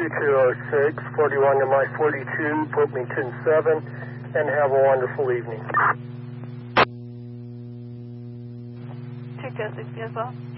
2206, 41 to my 42, put me 10-7, and have a wonderful evening. 206, yes, well.